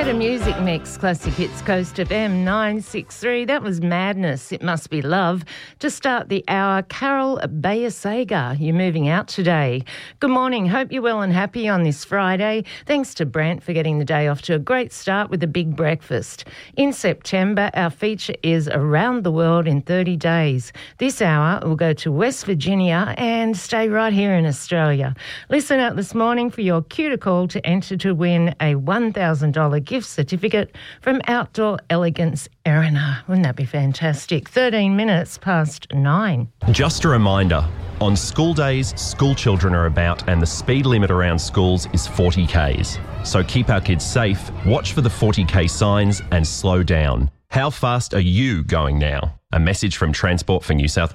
Better music mix, Classic Hits Coast FM 963. That was Madness, It Must Be Love. To start the hour, Carol Bayasaga, you're moving out today. Good morning, hope you're well and happy on this Friday. Thanks to Brant for getting the day off to a great start with a big breakfast. In September, our feature is Around the World in 30 Days. This hour will go to West Virginia and stay right here in Australia. Listen out this morning for your cue to call to enter to win a $1,000 gift certificate from Outdoor Elegance Erina. Wouldn't that be fantastic? 13 minutes past 9. Just a reminder, on school days, school children are about and the speed limit around schools is 40 Ks. So keep our kids safe, watch for the 40 K signs and slow down. How fast are you going now? A message from Transport for New South